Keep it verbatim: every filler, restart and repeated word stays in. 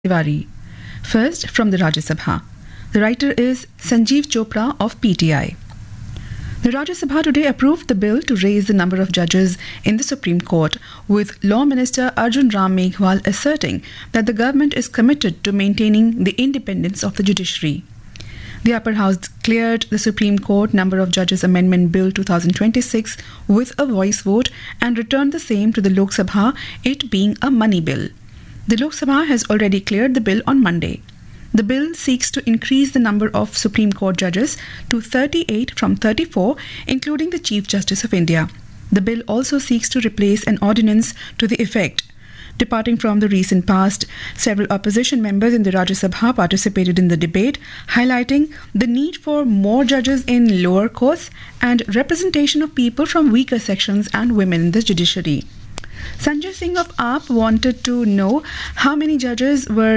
Tiwari. First, from the Rajya Sabha. The writer is Sanjeev Chopra of P T I. The Rajya Sabha today approved the bill to raise the number of judges in the Supreme Court, with Law Minister Arjun Ram Meghwal asserting that the government is committed to maintaining the independence of the judiciary. The upper house cleared the Supreme Court Number of Judges Amendment Bill twenty twenty-six with a voice vote and returned the same to the Lok Sabha, it being a money bill. The Lok Sabha has already cleared the bill on Monday. The bill seeks to increase the number of Supreme Court judges to thirty-eight from thirty-four, including the Chief Justice of India. The bill also seeks to replace an ordinance to the effect. Departing from the recent past, several opposition members in the Rajya Sabha participated in the debate, highlighting the need for more judges in lower courts and representation of people from weaker sections and women in the judiciary. Sanjay Singh of A A P wanted to know how many judges were